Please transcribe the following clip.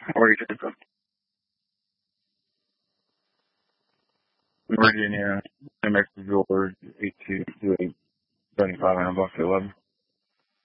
Where are you coming from? Virginia, MX is yours, 822875 and I'm box 11.